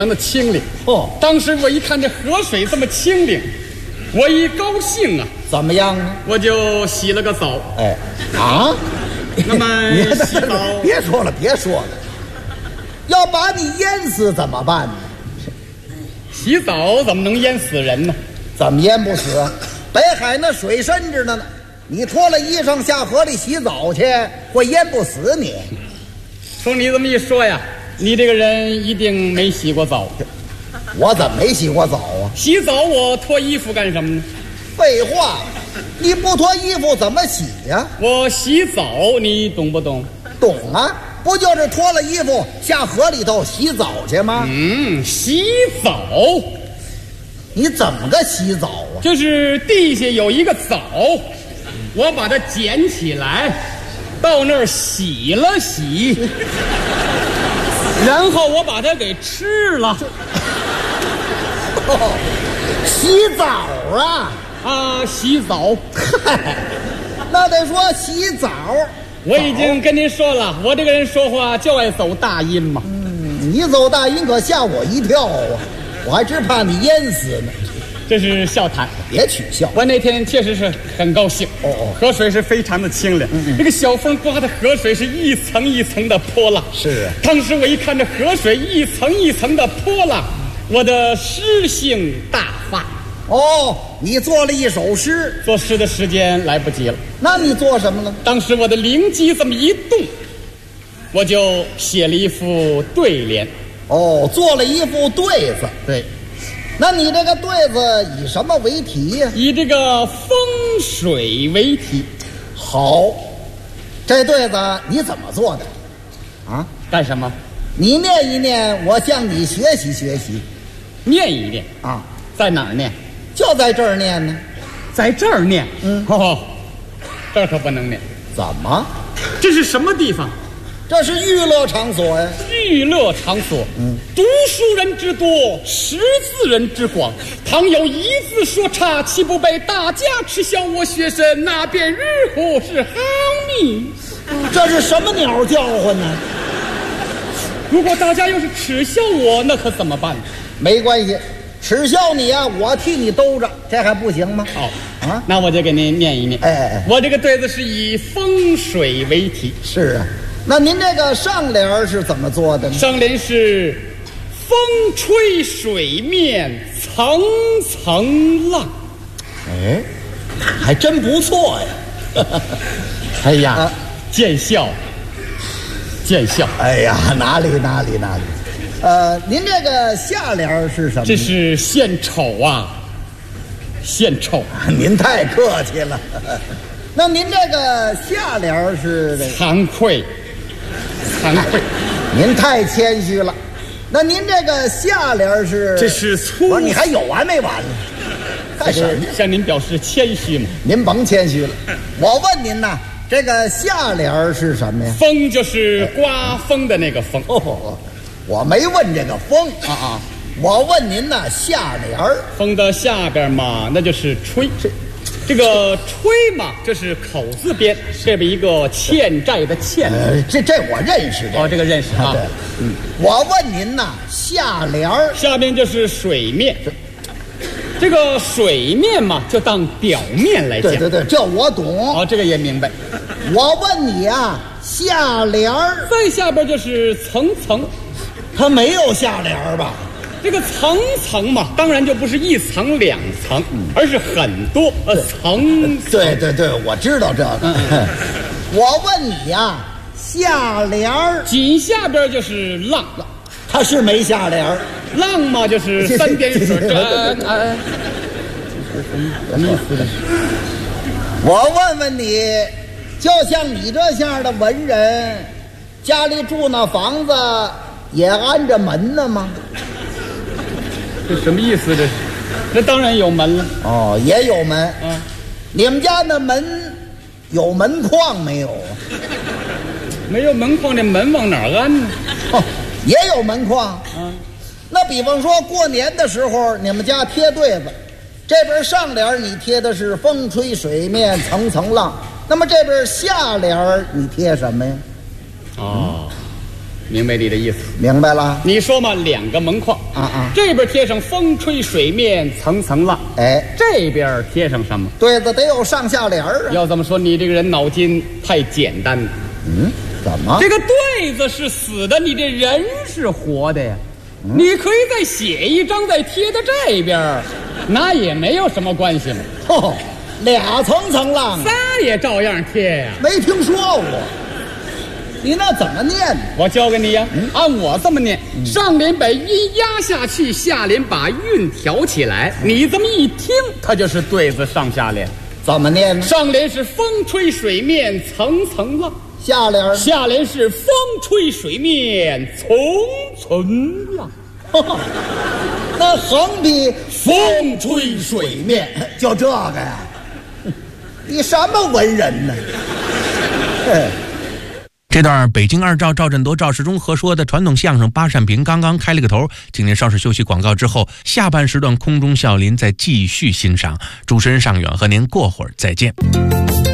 的清凌哦。 当时我一看这河水这么清凌，我一高兴啊， 怎么样呢？ 我就洗了个澡。 哎，啊， 那么洗澡， 别说了，别说了，要把你淹死怎么办呢？ 洗澡怎么能淹死人呢？ 怎么淹不死啊？北海那水深着呢，你脱了衣裳下河里洗澡去，会淹不死你。 从你这么一说呀，你这个人一定没洗过澡。 我怎么没洗过澡啊？ 洗澡我脱衣服干什么呢？ 废话，你不脱衣服怎么洗呀？ 我洗澡你懂不懂？ 懂啊，不就是脱了衣服下河里头洗澡去吗？ 洗澡， 你怎么个洗澡啊？ 就是地下有一个澡，我把它捡起来，到那儿洗了洗，然后我把它给吃了。 洗澡啊？ 啊，洗澡。 嗨，那得说洗澡。 我已经跟您说了，我这个人说话就爱走大音嘛。 你走大音可吓我一跳啊！我还真怕你淹死呢。 这是笑谈， 别取笑。 我那天确实是很高兴。河水是非常的清凉，这个小风刮的河水是一层一层的波浪。 是啊， 当时我一看这河水一层一层的波浪，我的诗兴大发。 哦，你做了一首诗。 作诗的时间来不及了。 那你做什么了？ 当时我的灵机这么一动，我就写了一副对联。 哦，做了一副对子。 对， 那你这个对子以什么为题呀？ 以这个风水为题。 好，这对子你怎么做的？啊？ 干什么？ 你念一念，我向你学习学习。 念一念啊？ 在哪儿念？ 就在这儿念呢。 在这儿念？这儿可不能念。 怎么？ 这是什么地方？ 这是娱乐场所呀。 娱乐场所。读书人之多，识字人之广。倘有一字说差，岂不被大家耻笑我学生？那便日后是好你。 这是什么鸟叫唤呢？ 如果大家要是耻笑我，那可怎么办？ 没关系，耻笑你啊，我替你兜着，这还不行吗？啊， 那我就给您念一念。 哎， 我这个对子是以风水为题。 是啊，那您这个上联是怎么做的呢？ 上联是风吹水面层层浪。 哎，还真不错呀。 哎呀，见笑，见笑。 哎呀，哪里。您这个下联是什么？ 这是献丑啊，献丑。 您太客气了。那您这个下联是这个？ 惭愧。 您太谦虚了。那您这个下联是？ 这是粗。 不是，你还有完没完了？干什么？ 向您表示谦虚嘛。 您甭谦虚了。我问您呐，这个下联是什么呀？ 风就是刮风的那个风。 我没问这个风啊， 我问您呢下联儿。 风的下边嘛，那就是吹。这个吹嘛，这是口字边，这边一个欠债的欠。 这我认识。 这个认识啊。 对，我问您呢下联儿。 下边就是水面。这个水面嘛，就当表面来讲。 对，这我懂。 这个也明白。 我问你啊，下联儿。 再下边就是层层。 它没有下联儿吧？ 这个层层嘛，当然就不是一层两层，而是很多层。 对，我知道这个。我问你呀，下联儿紧下边就是浪， 它是没下联儿。 浪嘛就是三点水。什么意思呢？ 我问问你，就像你这样的文人，家里住那房子也安着门呢吗？ 这什么意思？这是？那当然有门了。 也有门。你们家那门有门框没有？ 没有门框，这门往哪儿安呢？ 也有门框。那比方说过年的时候，你们家贴对子，这边上联你贴的是风吹水面层层浪，那么这边下联你贴什么呀？ 明白你的意思。 明白了？ 你说嘛，两个门框这边贴上风吹水面层层浪，这边贴上什么？ 对子得有上下联啊。 要这么说，你这个人脑筋太简单了。 怎么？ 这个对子是死的，你这人是活的呀。你可以再写一张，再贴在这边，那也没有什么关系嘛。 俩层层浪， 仨也照样贴呀。 没听说过。你那怎么念？ 我教给你呀，按我这么念，上联把音压下去，下联把韵挑起来。你这么一听，它就是对子上下联。 怎么念呢？ 上联是风吹水面层层浪，下联是风吹水面层层浪。 那横批风吹水面，就这个呀？你什么文人呢？ 这段北京二赵赵振铎、赵世忠合说的传统相声八扇屏刚刚开了个头，请您稍事休息广告之后，下半时段空中笑林再继续欣赏。主持人尚远和您过会儿再见。